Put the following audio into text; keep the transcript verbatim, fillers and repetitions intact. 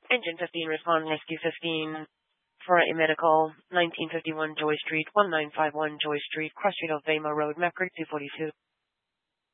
Engine fifteen, respond rescue fifteen for a medical, nineteen fifty-one Joy Street, one nine five one Joy Street, Cross Street, Alabama Road, Map Creek two forty-two.